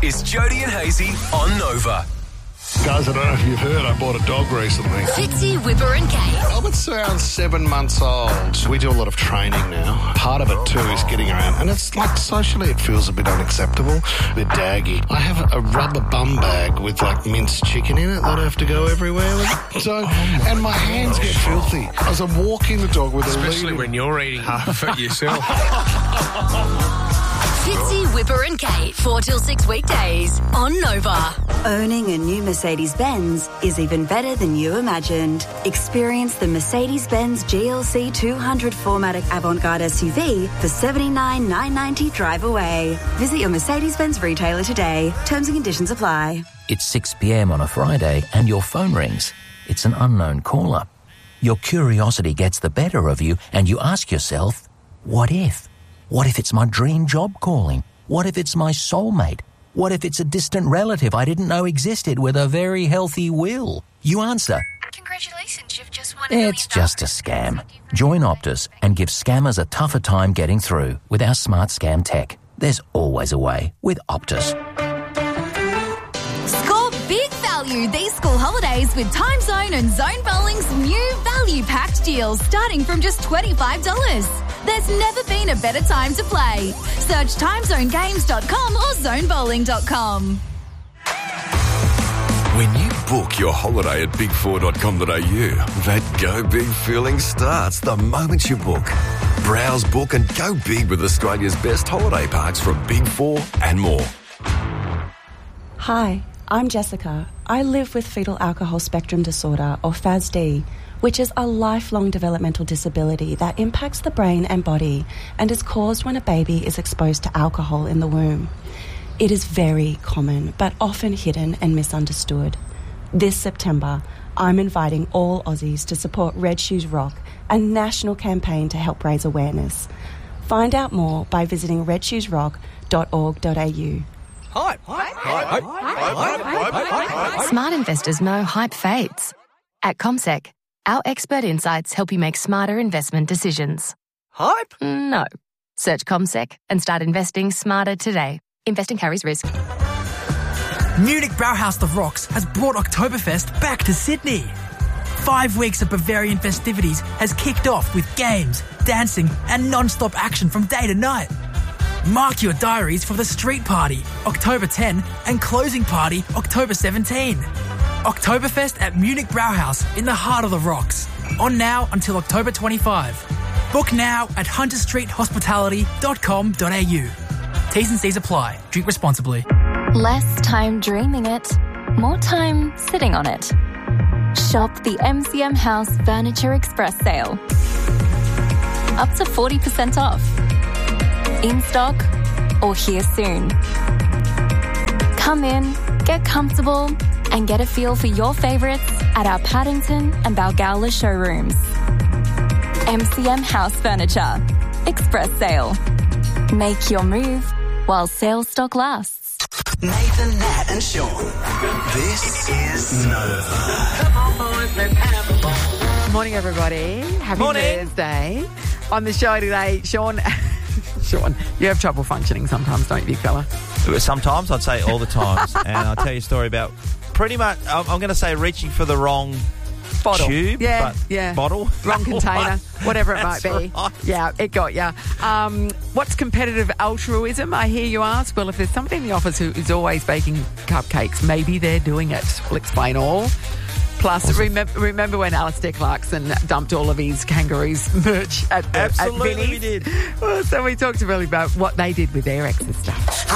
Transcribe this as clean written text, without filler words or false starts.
is Jody and Hazy on Nova. Guys, I don't know if you've heard, I bought a dog recently. Fitzy, Whipper and Kate. Albert's around 7 months old. We do a lot of training now. Part of it, too, is getting around. And it's like, socially, it feels a bit unacceptable, a bit daggy. I have a rubber bum bag with, like, minced chicken in it that I have to go everywhere with. So, and my hands get filthy as I'm walking the dog with a lead. Especially when you're eating half of it yourself. Fitzy, Whipper and Kate, 4 till 6 weekdays on Nova. Owning a new Mercedes-Benz is even better than you imagined. Experience the Mercedes-Benz GLC 200 4MATIC Avantgarde SUV for $79,990 drive away. Visit your Mercedes-Benz retailer today. Terms and conditions apply. It's 6 p.m. on a Friday and your phone rings. It's an unknown caller. Your curiosity gets the better of you and you ask yourself, what if? What if it's my dream job calling? What if it's my soulmate? What if it's a distant relative I didn't know existed with a very healthy will? You answer, congratulations, you've just won $1 million. it's just a scam. Join Optus and give scammers a tougher time getting through with our smart scam tech. There's always a way with Optus. Score big value these school holidays with Time Zone and Zone Bowling's new value-packed deals starting from just $25. There's never been a better time to play. Search timezonegames.com or zonebowling.com. When you book your holiday at big4.com.au, that go big feeling starts the moment you book. Browse, book and go big with Australia's best holiday parks from Big 4 and more. Hi, I'm Jessica. I live with fetal alcohol spectrum disorder, or FASD, which is a lifelong developmental disability that impacts the brain and body and is caused when a baby is exposed to alcohol in the womb. It is very common, but often hidden and misunderstood. This September, I'm inviting all Aussies to support Red Shoes Rock, a national campaign to help raise awareness. Find out more by visiting redshoesrock.org.au. Smart investors know hype fades. At CommSec, our expert insights help you make smarter investment decisions. Hype? No. Search CommSec and start investing smarter today. Investing carries risk. Munich Brauhaus The Rocks has brought Oktoberfest back to Sydney. 5 weeks of Bavarian festivities has kicked off with games, dancing and non-stop action from day to night. Mark your diaries for the street party, October 10, and closing party, October 17. Oktoberfest at Munich Brauhaus in the heart of the rocks. On now until October 25. Book now at hunterstreethospitality.com.au. T's and C's apply. Drink responsibly. Less time dreaming it, more time sitting on it. Shop the MCM House Furniture Express sale. Up to 40% off. In stock or here soon. Come in, get comfortable and get a feel for your favourites at our Paddington and Balgowlah showrooms. MCM House Furniture. Express sale. Make your move while sales stock lasts. Nathan, Nat and Sean. This is Nova. Come on, boys, let's have a ball. Morning, everybody. Happy Morning. Thursday. On the show today, Sean, you have trouble functioning sometimes, don't you, big fella? Sometimes, I'd say all the times. And I'll tell you a story about pretty much, I'm going to say reaching for the wrong bottle. Tube, yeah, but yeah. Bottle. Wrong container, whatever it might That's be. right. Yeah, it got you. What's competitive altruism, I hear you ask? Well, if there's somebody in the office who is always baking cupcakes, maybe they're doing it. We'll explain all. Plus, remember when Alistair Clarkson dumped all of his Kangaroos merch at Absolutely, Vinnie's? we did. Well, so we talked really about what they did with their extra stuff.